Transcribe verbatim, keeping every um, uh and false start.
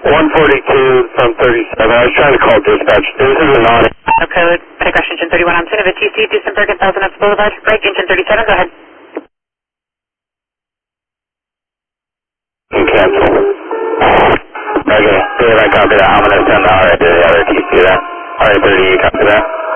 one forty-two from thirty-seven. I was trying to call dispatch. This is an audit. Code, take question engine thirty-one, I'm T C, Duesenberg and Thousand Oaks Boulevard. Break, engine thirty-seven, go ahead. And cancel. Okay, Dave, I copy that. I'm going to send the R A to the other T C then. R A thirty, you copy that?